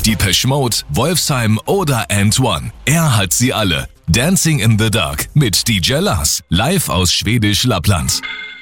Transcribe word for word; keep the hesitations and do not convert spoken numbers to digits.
Depeche Mode, Wolfsheim oder And One. Er hat sie alle. Dancing in the Dark mit D J Lars, live aus Schwedisch Lappland.